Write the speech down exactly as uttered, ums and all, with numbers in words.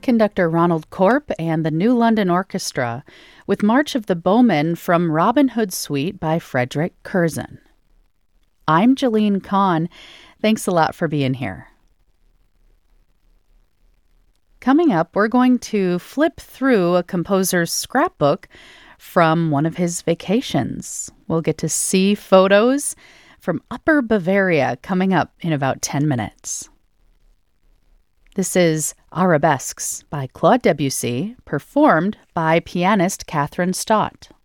conductor Ronald Korp and the New London Orchestra with March of the Bowmen from Robin Hood Suite by Frederick Curzon. I'm Jalene Kahn. Thanks a lot for being here. Coming up, we're going to flip through a composer's scrapbook from one of his vacations. We'll get to see photos from Upper Bavaria coming up in about ten minutes. This is Arabesques by Claude Debussy, performed by pianist Catherine Stott.